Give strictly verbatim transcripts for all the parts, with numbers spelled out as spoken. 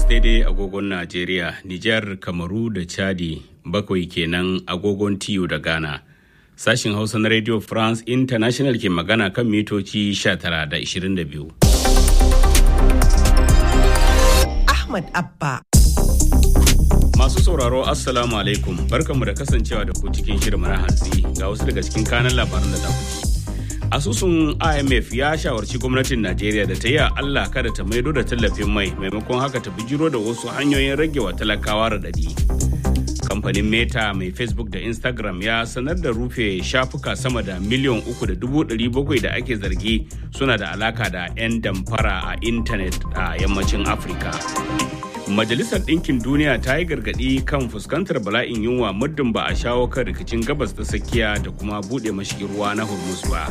takwas daidai agogon Najeriya, Nijar, Kamaru da Chadi, bakwai kenan agogon Tiyo da Ghana. Sashin Hausa na Radio France International ke magana kan mitoci sha tara da ishirin da biyu. Ahmad Abba. Masu sauraro Assalamu alaikum, barkanmu da kasancewa da ku cikin shirin na hantsi ga wasu daga cikin kanan labaran da za ku ji. Asusun I M F ya shawarci gwamnatin Najeriya da ta yi Allah kada ta maido da tallafin mai maimakon haka ta bijiro da wasu hanyoyin rage wa talakawa radadi. Kamfanin Meta mai Facebook da Instagram ya sanar da rufe shafuka sama da miliyan uku da dubu ɗari bakwai da ake zargi suna da alaka da 'yan damfara a intanet a yammacin Afirka. Majalisar Ɗinkin Duniya ta yi gargaɗi kan fuskantar bala'in yunwa muddin ba a shawo kan rikicin gabas ta tsakiya da kuma buɗe mashigin ruwa na Hormuz ba.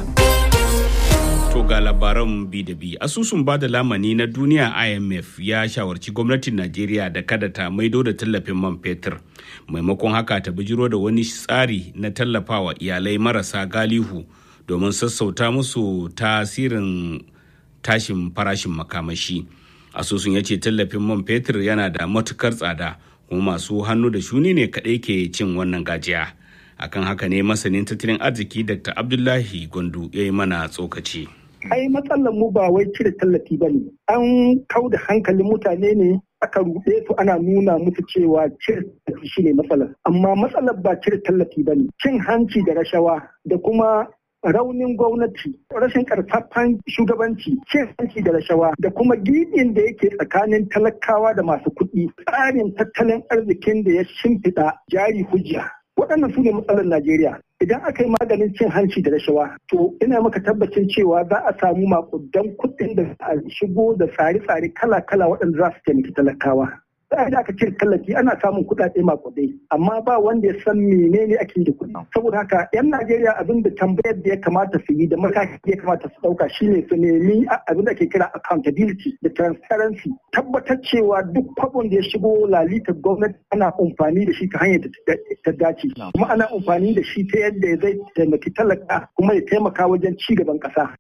To ga labaran bi da bi. Asusun bada lamani na duniya I M F ya shawarci gwamnatin Najeriya da kada ta maido da tallafin man fetur. Maimakon haka ta bijiro da wani tsari na tallafawa iyalai marasa galihu domin sassauta musu tasirin tashin farashin makamashi. Asusun ya ce tallafin man fetur yana da matukar tsada kuma masu hannu da shuni ne kaɗai ke cin wannan gajiya. Akan haka ne masanin tattalin arziki Doctor Abdullahi Gwandu ya yi mana tsokaci. Ai matsalar mu ba wai cire tallafi ba ne. An kau da hankalin mutane ne aka ruɗe su ana nuna musu cewa cire tallafi shi ne matsalar. Amma matsalar ba cire tallafi ba ne. Cin hanci da rashawa da kuma raunin gwamnati, rashin karfafan shugabanci, cin hanci da rashawa da kuma gibin da yake tsakanin talakawa da masu kuɗi, tsarin tattalin arzikin da ya shimfiɗa jari hujja. Waɗannan su ne matsalar Najeriya. Idan aka yi maganin cin hanci da rashawa, to ina maka tabbacin cewa za a samu makudan kuɗin da a shigo da tsare-tsare kala-kala waɗanda za su taimaki talakawa. Sai da aka cire tallafi ana samun kuɗaɗe makudai, amma ba wanda ya san menene ake yi da kuɗi. Saboda haka 'yan Najeriya abin da tambayar da ya kamata su yi da mataki da ya kamata su ɗauka shine su nemi abin da ke kira accountability da transparency. Tabbatar cewa duk kwabon da ya shigo lalitar gwamnati ana amfani da shi ta hanyar da ta dace. Kuma ana amfani da shi ta yadda zai taimaki talaka kuma ya taimaka wajen ci gaban ƙasa.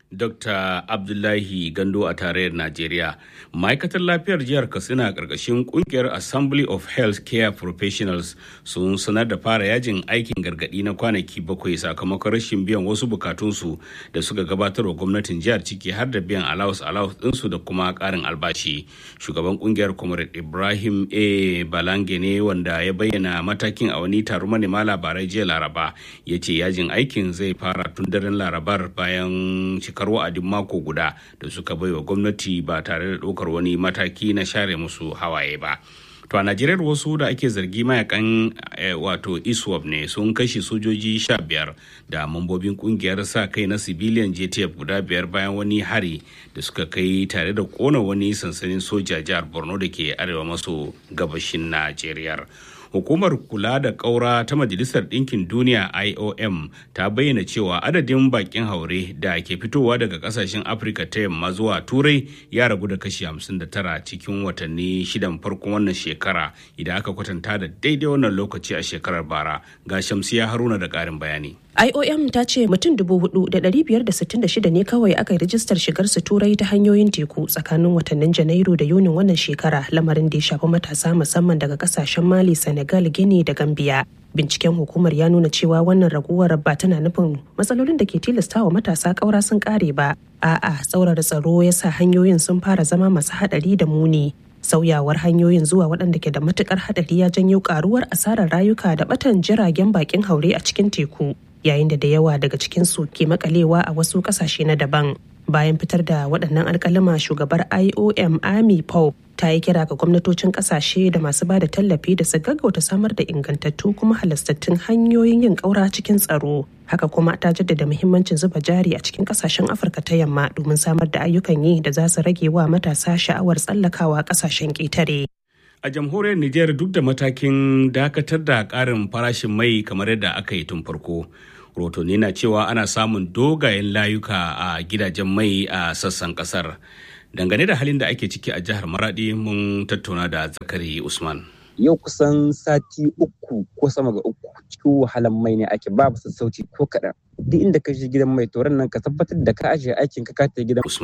Doctor Abdullahi Gando a tarayyar Najeriya. Ma'aikatar lafiyar jihar Katsina a ƙarƙashin ƙungiyar Assembly of Health Care Professionals sun sanar da fara yajin aikin gargaɗi na kwanaki bakwai sakamakon rashin biyan wasu bukatunsu da suka gabatar wa gwamnatin jihar ciki har da biyan allowance allowance ɗinsu da kuma ƙarin albashi. Shugaban ƙungiyar Comrade Ibrahim A. Balange ne wanda ya bayyana matakin a wani taron manema labarai jiya Laraba. Ya ce yajin aikin zai fara tun daren Larabar bayan cika wa'adin mako guda da suka baiwa gwamnati ba tare da ɗaukar wani mataki na share musu hawaye ba. To a Najeriya wasu da ake zargi mayakan eh, wato ISWAP ne sun kashe sojoji sha biyar da mambobin kungiyar sa kai na civilian J T F guda biyar bayan wani hari da suka kai tare da kona wani sansanin soja jihar Borno da ke arewa maso gabashin Najeriya. Hukumar kula da ƙaura ta Majalisar Ɗinkin Duniya I O M ta bayyana cewa adadin bakin haure da ke fitowa daga ƙasashen Afirka ta yamma zuwa Turai ya ragu da kashi hamsin da tara cikin watanni shidan farkon wannan shekara idan aka kwatanta da daidai wannan lokaci a shekarar bara. Ga Shamsiya Haruna da ƙarin bayani. I O M ta ce mutum dubu hudu da ɗari biyar da sittin da shida ne kawai aka yi rijistar shigar su turai ta hanyoyin teku tsakanin watannin Janairu da Yunin wannan shekara, lamarin da ya shafi matasa musamman daga kasashen Mali, Senegal, Guinea da Gambia. Binciken hukumar ya nuna cewa wannan raguwar ba tana nufin matsalolin da ke tilastawa matasa ƙaura sun ƙare ba. A'a, tsaurara tsaro ya sa hanyoyin sun fara zama masu haɗari da muni. Sauyawar hanyoyin zuwa waɗanda ke da matukar haɗari ya janyo ƙaruwar asarar rayuka da ɓatan jiragen bakin haure a cikin teku, yayin da da yawa daga cikinsu ke makalewa a wasu ƙasashe na daban. Bayan fitar da waɗannan alƙalama, shugabar I O M Amy Pope ta yi kira ga gwamnatocin ƙasashe da masu ba da tallafi da su gaggauta samar da ingantattu kuma halastattun hanyoyin yin ƙaura cikin tsaro. Haka kuma ta jaddada muhimmancin zuba jari a cikin ƙasashen Afirka ta yamma domin samar da ayyukan yi da za su rage wa matasa sha'awar tsallakawa ƙasashen ƙetare. A jamhuriyar Nijar duk da matakin dakatar da ƙarin farashin mai kamar yadda aka yi tun farko, rotoni na cewa ana samun dogayen layuka a gidajen mai a sassan kasar. Dangane da halin da ake ciki a jihar Maradi, mun tattauna da Zakari Usman. Yau kusan sati uku ko sama ga uku cikin wahalan mai ne ake, babu sassauci ko kaɗan. Duk inda ka je gidan mai toron nan ka tabbatar da ka ajiye aikin ka ka ta gidan Usman.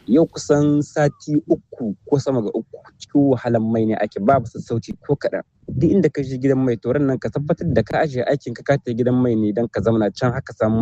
Yau kusan sati uku ko sama ga uku cikin wahalan mai ne ake, babu sassauci ko kaɗan. Duk inda ka je gidan mai to nan ka tabbatar da ka ajiye aikin ka ka tafi gidan mai ne don ka zauna can haka samu